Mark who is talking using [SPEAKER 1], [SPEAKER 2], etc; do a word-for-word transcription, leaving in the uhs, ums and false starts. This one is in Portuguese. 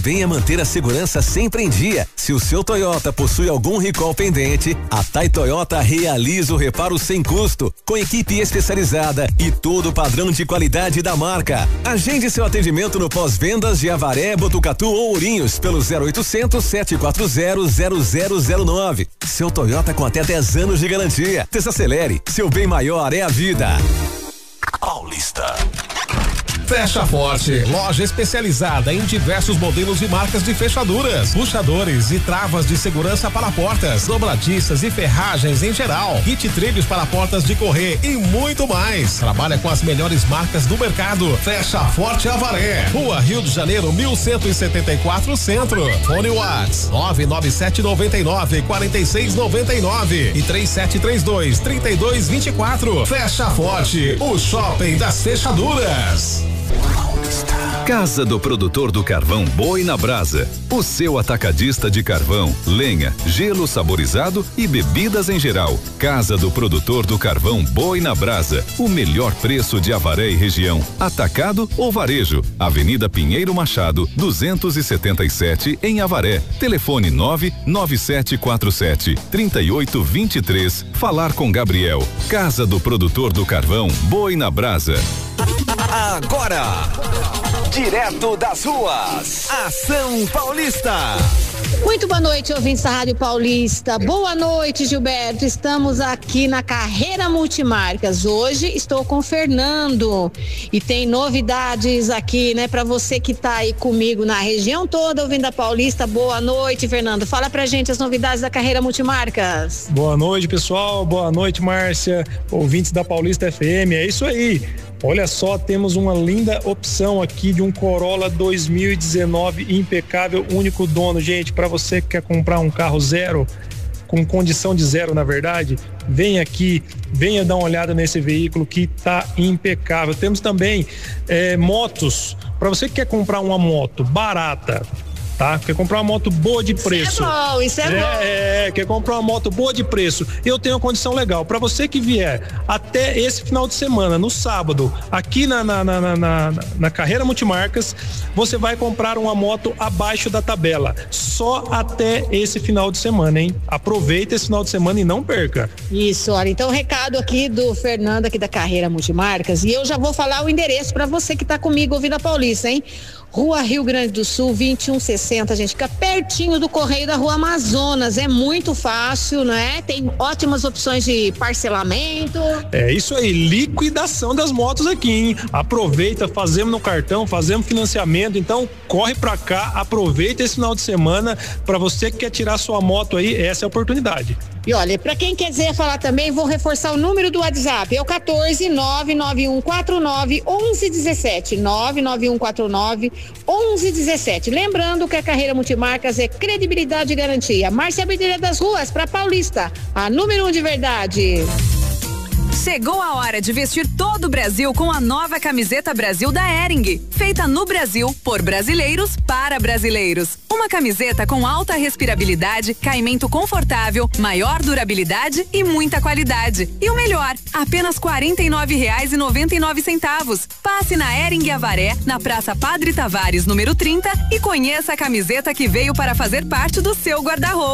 [SPEAKER 1] Venha manter a segurança sempre em dia. Se o seu Toyota possui algum recall pendente, a Tai Toyota realiza o reparo sem custo, com equipe especializada e todo o padrão de qualidade da marca. Agende seu atendimento no pós-vendas de Avaré, Botucatu ou Ourinhos pelo zero oitocentos, sete quatro zero, zero zero zero nove. Seu Toyota com até dez anos de garantia. Desacelere, seu bem maior é a vida.
[SPEAKER 2] Paulista. Fecha Forte, loja especializada em diversos modelos e marcas de fechaduras, puxadores e travas de segurança para portas, dobradiças e ferragens em geral, kit trilhos para portas de correr e muito mais. Trabalha com as melhores marcas do mercado. Fecha Forte Avaré, Rua Rio de Janeiro, mil cento e setenta e quatro, Centro. Fone Whats nove nove sete nove nove, quatro seis nove nove e três sete três dois, três dois dois quatro. Fecha Forte, o shopping das fechaduras.
[SPEAKER 3] Casa do Produtor do Carvão Boi na Brasa. O seu atacadista de carvão, lenha, gelo saborizado e bebidas em geral. Casa do Produtor do Carvão Boi na Brasa. O melhor preço de Avaré e região. Atacado ou varejo. Avenida Pinheiro Machado, duzentos e setenta e sete, em Avaré. Telefone nove nove sete quatro sete, três oito dois três. Falar com Gabriel. Casa do Produtor do Carvão Boi na Brasa.
[SPEAKER 1] Agora, direto das ruas, Ação Paulista.
[SPEAKER 4] Muito boa noite, ouvintes da Rádio Paulista. Boa noite, Gilberto. Estamos aqui na Carreira Multimarcas. Hoje estou com o Fernando e tem novidades aqui, né, para você que tá aí comigo na região toda ouvindo a Paulista. Boa noite, Fernando. Fala pra gente as novidades da Carreira Multimarcas.
[SPEAKER 5] Boa noite, pessoal. Boa noite, Márcia, ouvintes da Paulista F M. É isso aí. Olha só, temos uma linda opção aqui de um Corolla dois mil e dezenove impecável, único dono. Gente, para você que quer comprar um carro zero, com condição de zero, na verdade, vem aqui, venha dar uma olhada nesse veículo que tá impecável. Temos também é, motos, para você que quer comprar uma moto barata, tá? Quer comprar uma moto boa de preço.
[SPEAKER 4] Isso é bom, isso é, é bom.
[SPEAKER 5] É, quer comprar uma moto boa de preço. Eu tenho uma condição legal. Para você que vier até esse final de semana, no sábado, aqui na, na, na, na, na, na Carreira Multimarcas, você vai comprar uma moto abaixo da tabela. Só até esse final de semana, hein? Aproveita esse final de semana e não perca.
[SPEAKER 4] Isso, olha, então o recado aqui do Fernando, aqui da Carreira Multimarcas, e eu já vou falar o endereço para você que tá comigo ouvindo a Paulista, hein? Rua Rio Grande do Sul, vinte e um sessenta, gente, fica pertinho do Correio da Rua Amazonas, é muito fácil, né? Tem ótimas opções de parcelamento.
[SPEAKER 5] É isso aí, liquidação das motos aqui, hein? Aproveita, fazemos no cartão, fazemos financiamento, então corre pra cá, aproveita esse final de semana, pra você que quer tirar sua moto aí, essa é a oportunidade.
[SPEAKER 4] E olha, pra quem quiser falar também, vou reforçar o número do WhatsApp, é o quatorze, nove nove um quatro nove, onze dezessete, nove nove um quatro nove, onze dezessete. Lembrando que a Carreira Multimarcas é credibilidade e garantia. Márcia Abelheira das Ruas, pra Paulista, a número um de verdade.
[SPEAKER 6] Chegou a hora de vestir todo o Brasil com a nova camiseta Brasil da Hering, feita no Brasil, por brasileiros, para brasileiros. Uma camiseta com alta respirabilidade, caimento confortável, maior durabilidade e muita qualidade. E o melhor, apenas quarenta e nove reais e noventa e nove centavos. Passe na Hering Avaré, na Praça Padre Tavares, número trinta, e conheça a camiseta que veio para fazer parte do seu guarda-roupa.